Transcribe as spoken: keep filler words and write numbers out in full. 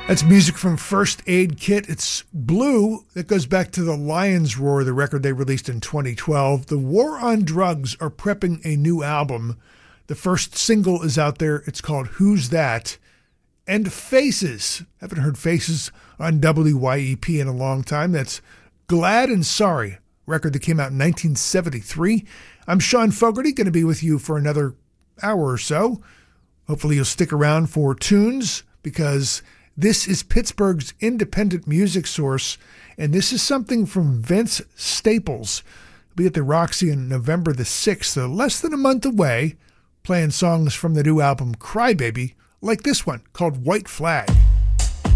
That's music from First Aid Kit. It's Blue. That goes back to the Lion's Roar, the record they released in twenty twelve. The War on Drugs are prepping a new album. The first single is out there. It's called Who's That? And Faces. Haven't heard Faces on W Y E P in a long time. That's Glad and Sorry, record that came out in nineteen seventy-three. I'm Sean Fogarty, going to be with you for another hour or so. Hopefully you'll stick around for tunes, because this is Pittsburgh's independent music source, and this is something from Vince Staples. He'll be at the Roxy on November the sixth, so less than a month away, playing songs from the new album Crybaby, like this one called White Flag.